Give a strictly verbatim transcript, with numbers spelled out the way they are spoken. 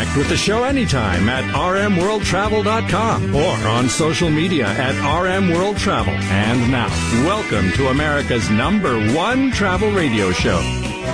Connect with the show anytime at r m world travel dot com or on social media at R M World Travel. And now, welcome to America's number one travel radio show,